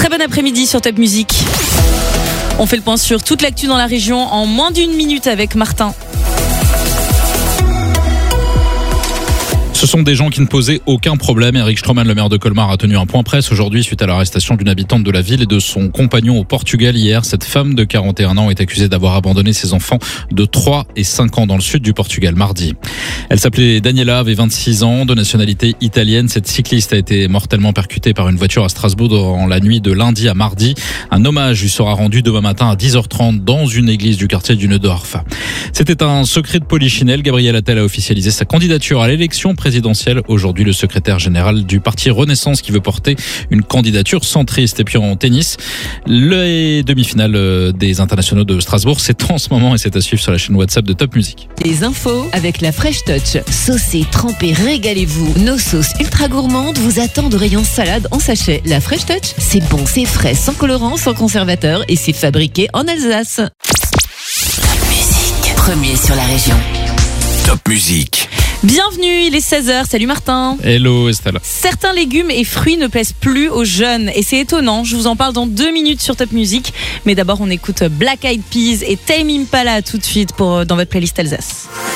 Très bon après-midi sur Top Music. On fait le point sur toute l'actu dans la région en moins d'une minute avec Martin. Ce sont des gens qui ne posaient aucun problème. Eric Stroman, le maire de Colmar, a tenu un point presse aujourd'hui suite à l'arrestation d'une habitante de la ville et de son compagnon au Portugal hier. Cette femme de 41 ans est accusée d'avoir abandonné ses enfants de 3 et 5 ans dans le sud du Portugal mardi. Elle s'appelait Daniela, avait 26 ans, de nationalité italienne. Cette cycliste a été mortellement percutée par une voiture à Strasbourg dans la nuit de lundi à mardi. Un hommage lui sera rendu demain matin à 10h30 dans une église du quartier du Neudorf. C'était un secret de polichinelle. Gabriel Attal a officialisé sa candidature à l'élection présidentielle. Aujourd'hui, le secrétaire général du parti Renaissance qui veut porter une candidature centriste. Et puis en tennis, les demi-finales des internationaux de Strasbourg, c'est en ce moment et c'est à suivre sur la chaîne WhatsApp de Top Music. Les infos avec la Fresh Touch. Saucez, trempez, régalez-vous. Nos sauces ultra gourmandes vous attendent au rayon salade en sachet. La Fresh Touch, c'est bon, c'est frais, sans colorant, sans conservateur et c'est fabriqué en Alsace. Top Music, premier sur la région. Top Music. Bienvenue, il est 16h. Salut Martin. Hello Estelle. Certains légumes et fruits ne plaisent plus aux jeunes et c'est étonnant. Je vous en parle dans 2 minutes sur Top Music. Mais d'abord, on écoute Black Eyed Peas et Tame Impala tout de suite dans votre playlist Alsace.